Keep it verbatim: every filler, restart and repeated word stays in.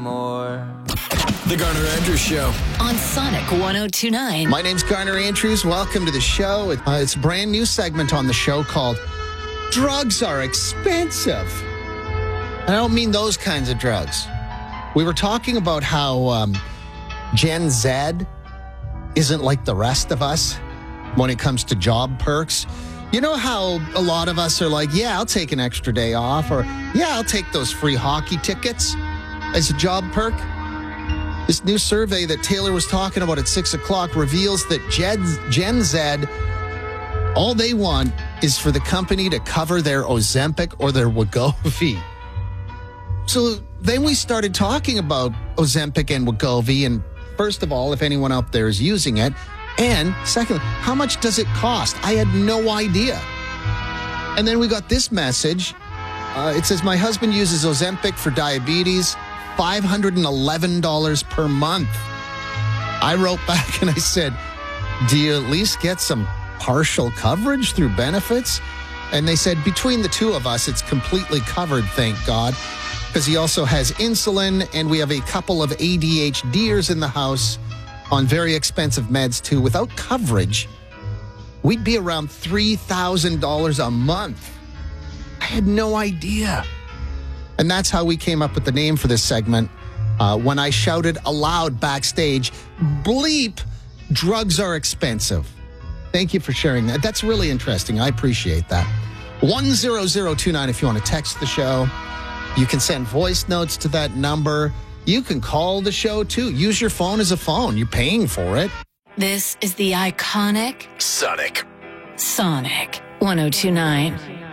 more. The Garner Andrews Show on Sonic one oh two point nine. My name's Garner Andrews. Welcome to the show. Uh, it's a brand new segment on the show called Drugs Are Expensive. I don't mean those kinds of drugs. We were talking about how um, Gen Z isn't like the rest of us when it comes to job perks. You know how a lot of us are like, yeah, I'll take an extra day off, or yeah, I'll take those free hockey tickets as a job perk? This new survey that Taylor was talking about at six o'clock reveals that Gen, Gen Z, all they want is for the company to cover their Ozempic or their Wegovy. So then we started talking about Ozempic and Wegovy, and first of all, if anyone out there is using it, and secondly, how much does it cost? I had no idea. And then we got this message. Uh, it says, my husband uses Ozempic for diabetes, five hundred eleven dollars per month. I wrote back and I said, do you at least get some partial coverage through benefits? And they said, between the two of us, it's completely covered, thank God, because he also has insulin, and we have a couple of ADHDers in the house on very expensive meds too. Without coverage, we'd be around three thousand dollars a month. I had no idea. And that's how we came up with the name for this segment. Uh, when I shouted aloud backstage, bleep, drugs are expensive. Thank you for sharing that. That's really interesting. I appreciate that. one zero zero two nine if you want to text the show. You can send voice notes to that number. You can call the show, too. Use your phone as a phone. You're paying for it. This is the iconic Sonic. Sonic one oh two point nine.